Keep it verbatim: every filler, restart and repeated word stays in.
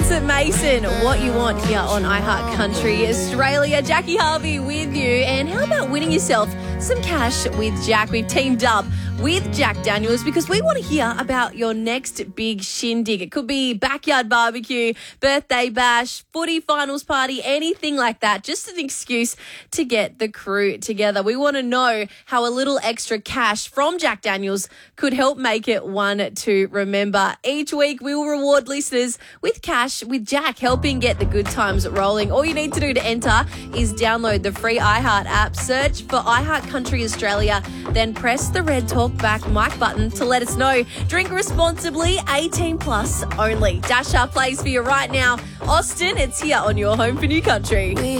Vincent Mason, What You Want here on iHeart Country Australia. Jackie Harvey with you. And how about winning yourself some cash with Jack? We've teamed up with Jack Daniels because we want to hear about your next big shindig. It could be backyard barbecue, birthday bash, footy finals party, anything like that. Just an excuse to get the crew together. We want to know how a little extra cash from Jack Daniels could help make it one to remember. Each week we will reward listeners with cash with Jack, helping get the good times rolling. All you need to do to enter is download the free iHeart app, search for iHeart Country Australia, then press the red talk back mic button to let us know. Drink responsibly, eighteen plus only. Dasher plays for you right now. Austin, it's here on your home for New Country.